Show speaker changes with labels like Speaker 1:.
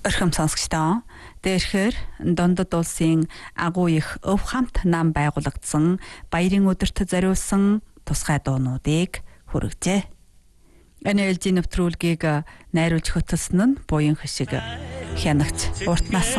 Speaker 1: Орхим сонсогчдоо дээрхээр Дундад улсын агуу их өв хамт нам байгуулагдсан баярын өдөрт зориулсан тусгай дуунуудыг хүргэжээ. NLG нэвтрүүлгийг найруулж хөтлсөн нь буян хишиг хянагч урт насан